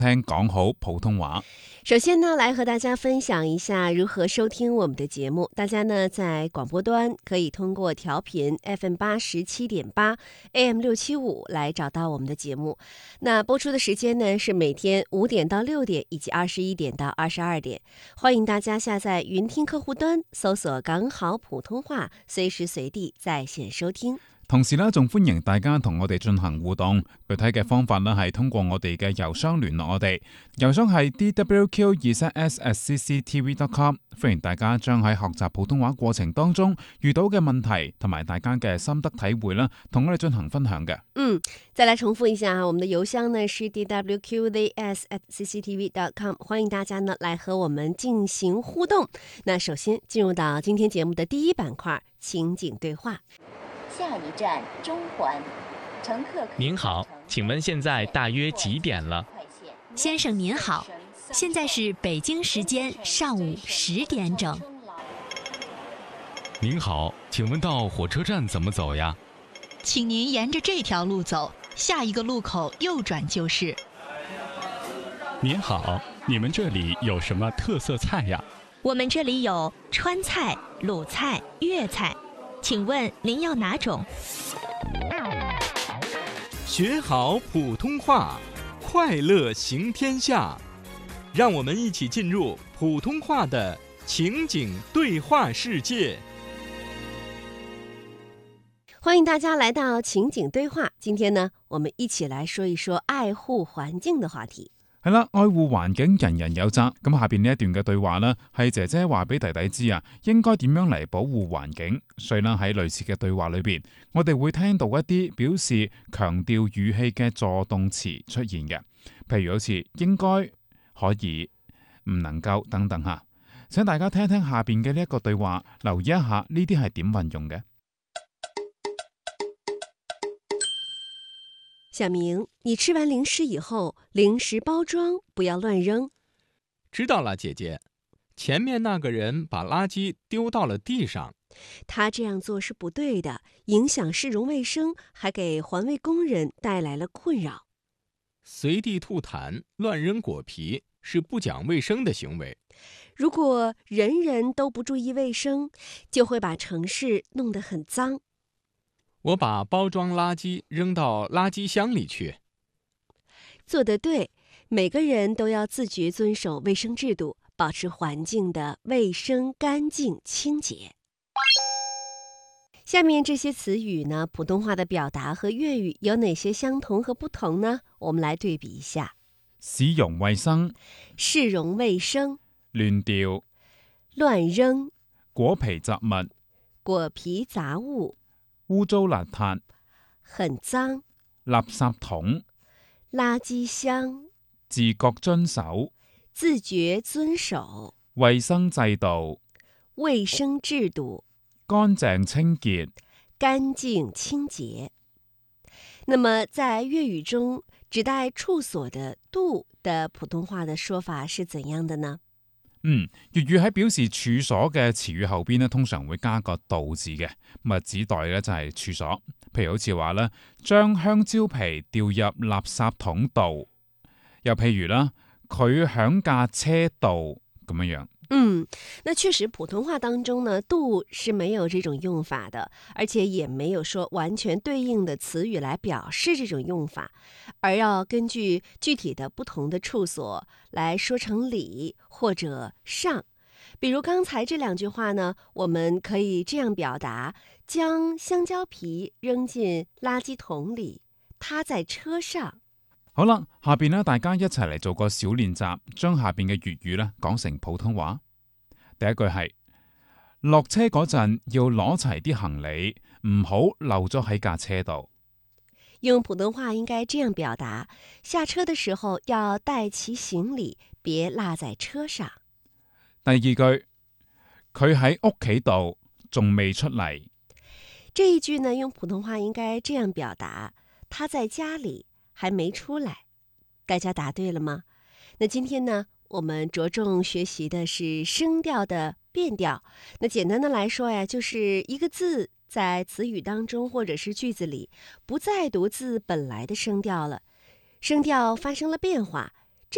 聽講好普通話。 首先呢，來和大家分享一下如何收聽我們的節目。大家呢在廣播端可以通過調頻 FM87.8 AM675 來找到我們的節目。那播出的時間呢是每天5點到6點以及21點到22點。歡迎大家下載雲聽客戶端，搜索講好普通話，隨時隨地在線收聽。 同時呢，仲歡迎大家同我哋進行互動。具體嘅方法呢，係通過我哋嘅郵箱聯絡我哋，郵箱係 dwq23s@cctv.com。歡迎大家將喺學習普通話過程當中遇到嘅問題同埋大家嘅心得體會啦，同我哋進行分享嘅。 再來重複一下，我們的郵箱呢是 dwqs@cctv.com。歡迎大家呢來和我們進行互動。那首先進入到今天節目的第一板塊，情景對話。 下一站中環，乘客。 您好，請問現在大約幾點了？ 先生您好，現在是北京時間上午10點整。 您好，請問到火車站怎麼走呀？ 請您沿着這條路走，下一個路口右轉就是。 您好，你們這裡有什麼特色菜呀？ 我們這裡有川菜、魯菜、粵菜。請問您要哪種？ 學好普通話，快樂行天下。讓我們一起進入普通話的情景對話世界。 歡迎大家來到情景對話。今天呢，我們一起來說一說愛護環境的話題。 係啦，愛護環境人人有責。咁下邊呢一段嘅對話呢，係姐姐話俾弟弟知啊，應該點樣嚟保護環境。所以呢，喺類似嘅對話裏邊，我哋會聽到一啲表示強調語氣嘅助動詞出現嘅，譬如好似應該、可以、唔能夠等等吓。請大家聽聽下邊嘅呢一個對話，留意一下呢啲係點運用嘅。 小明，你吃完零食以後，零食包裝不要亂扔。 知道了，姐姐。前面那個人把垃圾丟到了地上。 他這樣做是不對的，影響市容衛生，還給環衛工人帶來了困擾。 隨地吐痰、亂扔果皮是不講衛生的行為。 如果人人都不注意衛生，就會把城市弄得很髒。 我把包裝垃圾扔到垃圾箱裡去。 做得對，每個人都要自覺遵守衛生制度，保持環境的衛生、乾淨、清潔。下面這些詞語呢，普通話的表達和粵語有哪些相同和不同呢？我們來對比一下。 市容衛生， 市容衛生。 亂掉， 亂扔， 果皮雜物， 果皮雜物。 污糟邋遢， 很髒。 垃圾桶， 垃圾箱。 自覺遵守， 自覺遵守。 衛生制度， 衛生制度。 乾淨清潔， 乾淨清潔。那麼在粵語中，指代處所的度的普通話的說法是怎樣的呢？ 粵語喺表示處所嘅詞語後邊呢，通常會加個度字嘅，咁指代咧就係處所。譬如好似話咧，將香蕉皮掉入垃圾桶度，又譬如啦，佢響架車度咁樣樣。 那確實普通話當中呢，度是沒有這種用法的，而且也沒有說完全對應的詞語來表示這種用法，而要根據具體的不同的處所來說成里或者上。比如剛才這兩句話呢，我們可以這樣表達：將香蕉皮扔進垃圾桶裡，它在車上。 好啦，下邊呢，大家一齊嚟做個小練習，將下邊嘅粵語呢講成普通話。第一句係落車嗰陣要攞齊啲行李，唔好漏咗喺架車度。 用普通話應該這樣表達：下車的時候要帶齊行李，別落在車上。 第二句，佢喺屋企度仲未出嚟。 這一句呢，用普通話應該這樣表達：他在家裡還沒出來。大家答對了嗎？那今天呢，我們着重學習的是聲調的變調。那簡單的來說呀，就是一個字在詞語當中或者是句子裡不再讀字本來的聲調了，聲調發生了變化，